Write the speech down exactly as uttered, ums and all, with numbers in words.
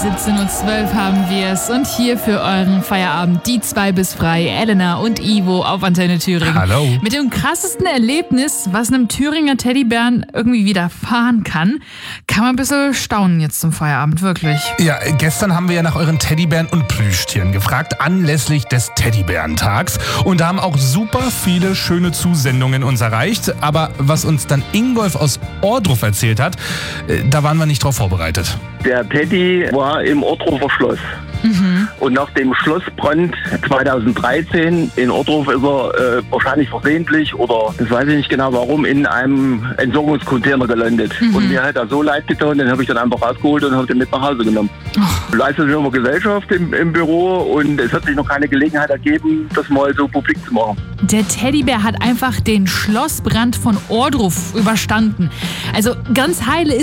siebzehn Uhr zwölf haben wir es und hier für euren Feierabend die zwei bis frei, Elena und Ivo auf Antenne Thüringen. Hallo. Mit dem krassesten Erlebnis, was einem Thüringer Teddybären irgendwie widerfahren kann, kann man ein bisschen staunen jetzt zum Feierabend, wirklich. Ja, gestern haben wir ja nach euren Teddybären und Plüschtieren gefragt, anlässlich des Teddybärentags. Und da haben auch super viele schöne Zusendungen uns erreicht. Aber was uns dann Ingolf aus Ohrdruf erzählt hat, da waren wir nicht drauf vorbereitet. Der Teddy war im Ohrdruffer Schloss. Mhm. Und nach dem Schlossbrand zweitausenddreizehn in Ohrdruf ist er äh, wahrscheinlich versehentlich oder das weiß ich nicht genau warum in einem Entsorgungscontainer gelandet. Mhm. Und mir hat er so leid getan, den habe ich dann einfach rausgeholt und habe den mit nach Hause genommen. Oh. Leistet immer Gesellschaft im, im Büro und es hat sich noch keine Gelegenheit ergeben, das mal so publik zu machen. Der Teddybär hat einfach den Schlossbrand von Ohrdruf überstanden. Also ganz heile